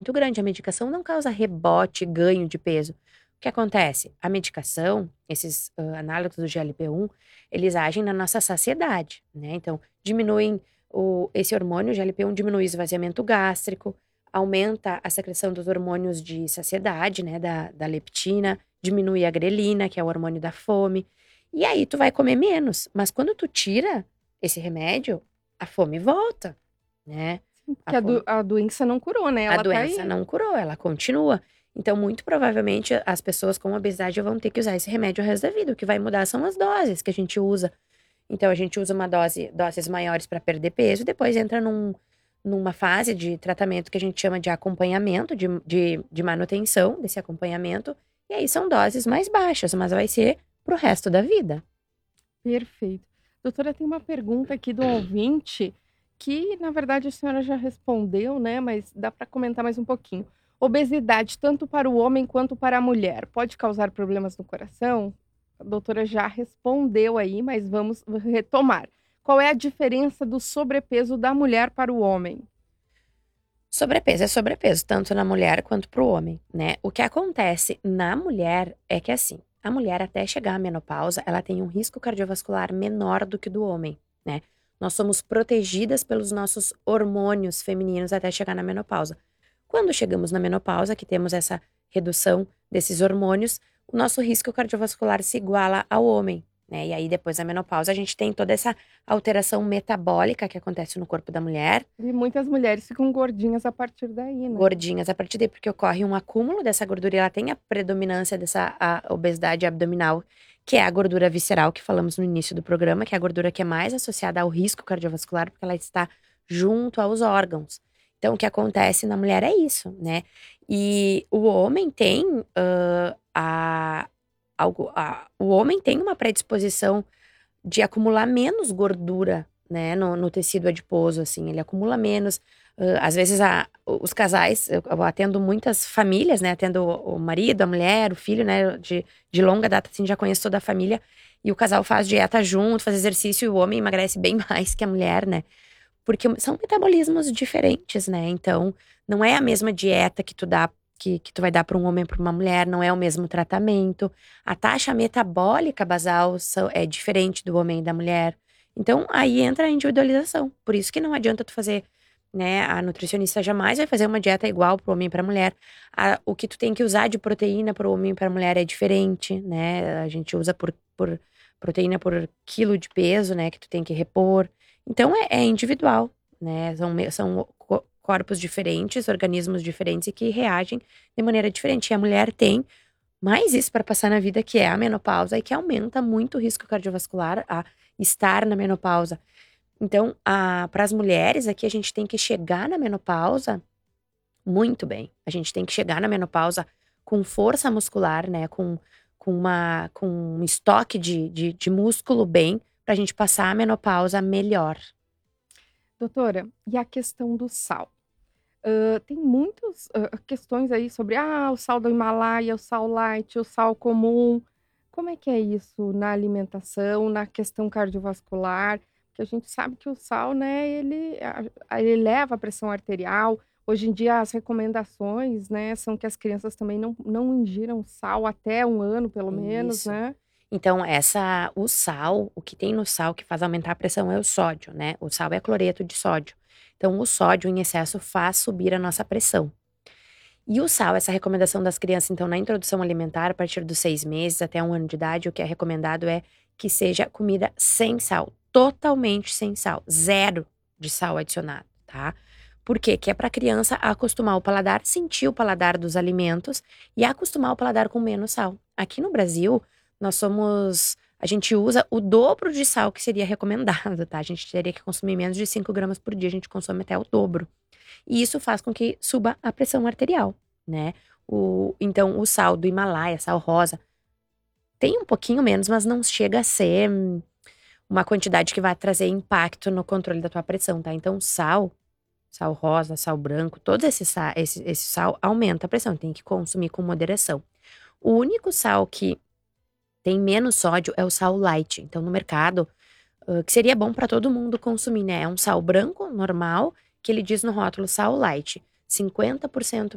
muito grande. A medicação não causa rebote, ganho de peso. O que acontece? A medicação, esses análogos do GLP-1, eles agem na nossa saciedade, né? Então, diminuem esse hormônio, o GLP-1 diminui o esvaziamento gástrico, aumenta a secreção dos hormônios de saciedade, né? Da leptina, diminui a grelina, que é o hormônio da fome. E aí tu vai comer menos. Mas quando tu tira esse remédio, a fome volta, né? Porque a doença não curou, né? A Ela tá doença aí. não curou, ela continua. Então, muito provavelmente, as pessoas com obesidade vão ter que usar esse remédio o resto da vida. O que vai mudar são as doses que a gente usa. Então, a gente usa doses maiores para perder peso, e depois entra numa fase de tratamento que a gente chama de acompanhamento, de manutenção desse acompanhamento. E aí são doses mais baixas, mas vai ser pro resto da vida. Perfeito. Doutora, tem uma pergunta aqui do ouvinte que, na verdade, a senhora já respondeu, né? Mas dá para comentar mais um pouquinho. Obesidade, tanto para o homem quanto para a mulher, pode causar problemas no coração? A doutora já respondeu aí, mas vamos retomar. Qual é a diferença do sobrepeso da mulher para o homem? Sobrepeso é sobrepeso, tanto na mulher quanto pro homem, né? O que acontece na mulher é que, assim, a mulher até chegar à menopausa, ela tem um risco cardiovascular menor do que do homem, né? Nós somos protegidas pelos nossos hormônios femininos até chegar na menopausa. Quando chegamos na menopausa, que temos essa redução desses hormônios, o nosso risco cardiovascular se iguala ao homem, né? E aí, depois da menopausa, a gente tem toda essa alteração metabólica que acontece no corpo da mulher, E muitas mulheres ficam gordinhas a partir daí, né? gordinhas a partir daí, porque ocorre um acúmulo dessa gordura e ela tem a predominância dessa a obesidade abdominal, que é a gordura visceral que falamos no início do programa, que é a gordura que é mais associada ao risco cardiovascular, porque ela está junto aos órgãos. Então, o que acontece na mulher é isso, né? E o homem tem o homem tem uma predisposição de acumular menos gordura, né, no tecido adiposo, assim, ele acumula menos. Às vezes, os casais, eu atendo muitas famílias, né, atendo o marido, a mulher, o filho, né, de longa data, assim, já conheço toda a família, e o casal faz dieta junto, faz exercício, e o homem emagrece bem mais que a mulher, né, porque são metabolismos diferentes, né, então, não é a mesma dieta que tu dá, que tu vai dar para um homem e para uma mulher, não é o mesmo tratamento. A taxa metabólica basal é diferente do homem e da mulher. Então, aí entra a individualização. Por isso que não adianta tu fazer, né? A nutricionista jamais vai fazer uma dieta igual para o homem e para a mulher. O que tu tem que usar de proteína para o homem e para a mulher é diferente, né? A gente usa por proteína por quilo de peso, né? Que tu tem que repor. Então, é individual, né? São corpos diferentes, organismos diferentes e que reagem de maneira diferente. E a mulher tem mais isso para passar na vida, que é a menopausa, e que aumenta muito o risco cardiovascular a estar na menopausa. Então, para as mulheres aqui, a gente tem que chegar na menopausa muito bem. A gente tem que chegar na menopausa com força muscular, né? Com um estoque de músculo bem, pra gente passar a menopausa melhor. Doutora, e a questão do sal? Tem muitas questões aí sobre o sal do Himalaia, o sal light, o sal comum. Como é que é isso na alimentação, na questão cardiovascular? Porque a gente sabe que o sal, né, ele eleva a pressão arterial. Hoje em dia as recomendações, né, são que as crianças também não ingiram sal até 1 ano pelo menos, Isso. né. Então, o sal, o que tem no sal que faz aumentar a pressão é o sódio, né? O sal é cloreto de sódio. Então, o sódio em excesso faz subir a nossa pressão. E o sal, essa recomendação das crianças, então, na introdução alimentar, a partir dos 6 meses até 1 ano de idade, o que é recomendado é que seja comida sem sal, totalmente sem sal, zero de sal adicionado, tá? Por quê? Que é para a criança acostumar o paladar, sentir o paladar dos alimentos e acostumar o paladar com menos sal. Aqui no Brasil, a gente usa o dobro de sal que seria recomendado, tá? A gente teria que consumir menos de 5 gramas por dia, a gente consome até o dobro. E isso faz com que suba a pressão arterial, né? Então, o sal do Himalaia, sal rosa, tem um pouquinho menos, mas não chega a ser uma quantidade que vai trazer impacto no controle da tua pressão, tá? Então, sal rosa, sal branco, todo esse sal aumenta a pressão, tem que consumir com moderação. O único sal que tem menos sódio é o sal light. Então, no mercado, que seria bom para todo mundo consumir, né? É um sal branco, normal, que ele diz no rótulo sal light. 50%